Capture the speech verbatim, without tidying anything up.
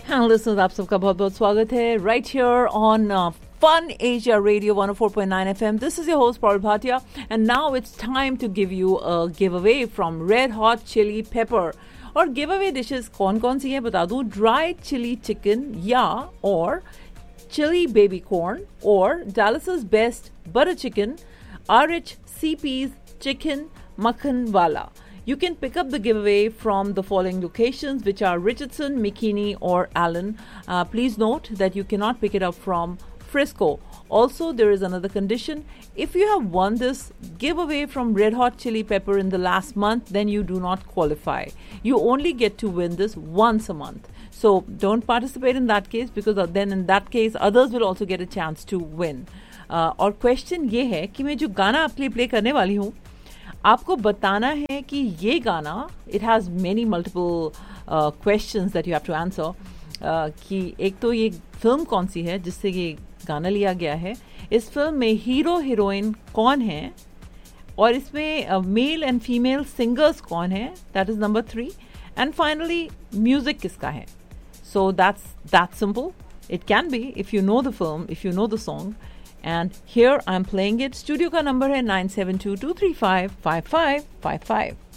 And listeners, आप सबका बहुत बहुत स्वागत है right here on uh, Fun Asia Radio one oh four point nine F M. This is your host Paul Bhatia, and now it's time to give you a giveaway from Red Hot Chili Pepper. और giveaway dishes कौन कौन सी हैं बता दूं. Dried chili chicken या और chili baby corn or Dallas's best butter chicken, R H C P's chicken makhan wala. You can pick up the giveaway from the following locations, which are Richardson, McKinney, or Allen. Uh, please note that you cannot pick it up from Frisco. Also, there is another condition. If you have won this giveaway from Red Hot Chili Pepper in the last month, then you do not qualify. You only get to win this once a month. So don't participate in that case, because then in that case, others will also get a chance to win. Uh, और question ये है कि मैं जो गाना आपके लिए play करने वाली हूँ, आपको बताना है कि ये गाना, it has many multiple questions that you have to answer, कि एक तो ये फिल्म कौन सी है जिससे ये गाना लिया गया है, इस फिल्म में हीरो हीरोइन कौन है, और इसमें मेल एंड फीमेल सिंगर्स कौन है, that is number three, and finally music किसका है. So that's that simple. It can be if you know the film, if you know the song. And here I'm playing it. Studio ka number hai nine seven two two three five five five five five.